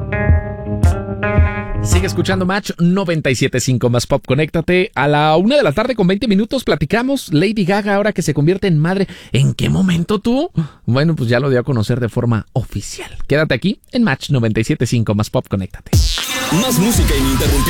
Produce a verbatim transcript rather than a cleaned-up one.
Sigue escuchando Match noventa y siete punto cinco más Pop. Conéctate a la una de la tarde con veinte minutos. Platicamos Lady Gaga ahora que se convierte en madre. ¿En qué momento tú? Bueno, pues ya lo dio a conocer de forma oficial. Quédate aquí en Match noventa y siete punto cinco más Pop. Conéctate. Más música ininterrumpida.